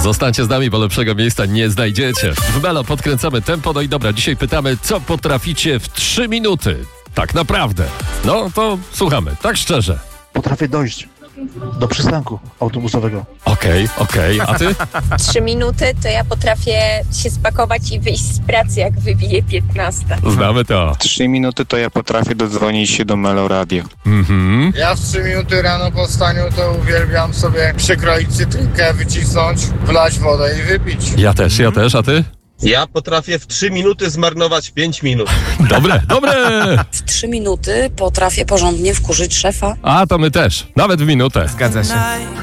Zostańcie z nami, bo lepszego miejsca nie znajdziecie. W Melo podkręcamy tempo, no i dobra, dzisiaj pytamy, co potraficie w 3 minuty? Tak naprawdę. No to słuchamy, tak szczerze. Potrafię dojść do przystanku autobusowego. Okej, a ty? 3 minuty to ja potrafię się spakować i wyjść z pracy, jak wybije 15. Znamy to. 3 minuty to ja potrafię dodzwonić się do Melo Radio. Ja w 3 minuty rano po wstaniu to uwielbiam sobie przekroić cytrynkę, wycisnąć, wlać wodę i wypić. Ja też, a ty? Ja potrafię w 3 minuty zmarnować 5 minut. Dobre. W 3 minuty potrafię porządnie wkurzyć szefa. A to my też, nawet w minutę. Zgadza się.